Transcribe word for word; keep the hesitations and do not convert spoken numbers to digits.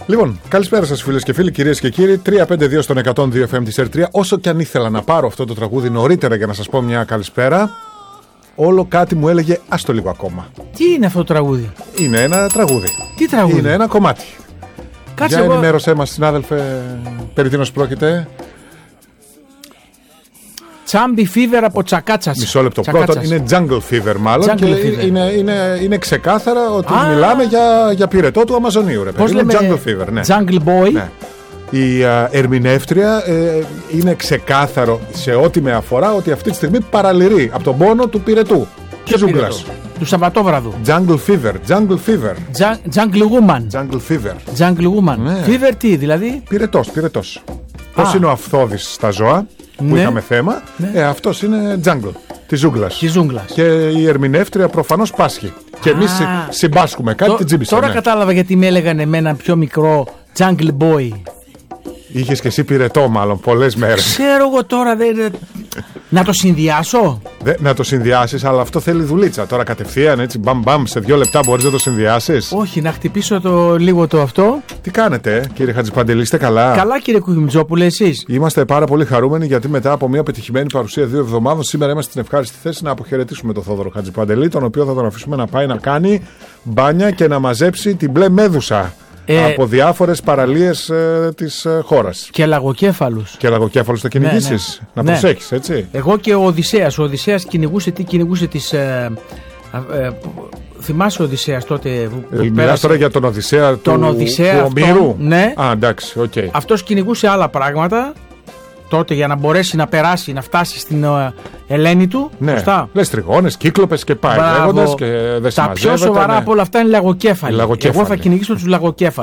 Λοιπόν, καλησπέρα σας φίλες και φίλοι, κυρίες και κύριοι. τρία πέντε δύο στον εκατόν δύο εφ εμ της αρ τρία. Όσο και αν ήθελα να πάρω αυτό το τραγούδι νωρίτερα για να σας πω μια καλησπέρα, όλο κάτι μου έλεγε ας το λίγο ακόμα. Τι είναι αυτό το τραγούδι? Είναι ένα τραγούδι. Τι τραγούδι? Είναι ένα κομμάτι. Κάτσε για εγώ... ενημέρωσέ μας, συνάδελφε, περί τίνος πρόκειται. Τσάμπι Fever από Τσακάτσας. Μισό λεπτό. Τσακάτσας. Πρώτον είναι Jungle Fever μάλλον. Jungle και Fever. Είναι, είναι, είναι ξεκάθαρα ότι Α. μιλάμε για, για πυρετό του Αμαζονίου. Ρε, Πώς είναι λέμε? Jungle Fever, ναι. Jungle Boy. Ναι. Η α, ερμηνεύτρια ε, είναι ξεκάθαρο σε ό,τι με αφορά ότι αυτή τη στιγμή παραλυρεί από τον πόνο του πυρετού και ζούγκλας. Του Σαββατόβραδου. Jungle Fever, Jungle Fever. Jun- Jungle Woman. Jungle Fever. Jungle Woman. Ναι. Fever τι δηλαδή? Πυρετός, πυρετός. Πώς είναι ο αυθώδης στα ζώα που Ναι. είχαμε θέμα, Ναι. ε, αυτός είναι Jungle της ζούγκλας. Τη ζούγκλας. Και η ερμηνεύτρια προφανώς πάσχει. Και Α. εμείς συ- συμπάσχουμε κάτι, Τω- την τζίμπησε. Τώρα ναι. κατάλαβα γιατί με έλεγαν εμένα πιο μικρό Jungle Boy. Είχες και εσύ πυρετό μάλλον πολλές μέρες. Ξέρω εγώ τώρα δεν... Να το συνδυάσω. Δε, να το συνδυάσεις, αλλά αυτό θέλει δουλίτσα. Τώρα κατευθείαν έτσι μπαμ μπαμ σε δύο λεπτά μπορείς να το συνδυάσεις. Όχι, να χτυπήσω το, λίγο το αυτό. Τι κάνετε, ε, κύριε Χατζηπαντελή, είστε καλά? Καλά κύριε Κουκιμιτζόπουλε, εσείς? Είμαστε πάρα πολύ χαρούμενοι γιατί μετά από μια πετυχημένη παρουσία δύο εβδομάδων, σήμερα είμαστε στην ευχάριστη θέση να αποχαιρετήσουμε τον Θόδωρο Χατζηπαντελή, τον οποίο θα τον αφήσουμε να πάει να κάνει μπάνια και να μαζέψει την μπλε μέδουσα Ε, από διάφορες παραλίες ε, της ε, χώρας. Και λαγοκέφαλους. Και λαγοκέφαλος θα κυνηγήσεις. ναι. Να Ναι. προσέχεις, έτσι. Εγώ και ο Οδυσσέας. Ο Οδυσσέας κυνηγούσε τι, κυνηγούσε τις... Ε, ε, ε, θυμάσαι ο Οδυσσέας τότε που Ε, Μιλάς πέρασε? τώρα για τον Οδυσσέα Τον του, Οδυσσέα του αυτόν, Ομήρου. ναι. Α, εντάξει, οκ. Okay. Αυτός κυνηγούσε άλλα πράγματα τότε για να μπορέσει να περάσει, να φτάσει στην ε, Ελένη του. Ναι, Σωστά. λες τριγώνες, κύκλοπες και πάει Μπράβο. λέγοντας και δεν Τα πιο συμμαζεύεται, σοβαρά ναι. από όλα αυτά είναι λαγοκέφαλοι. Οι λαγοκέφαλοι. Εγώ θα κυνηγήσω τους λαγοκέφαλους.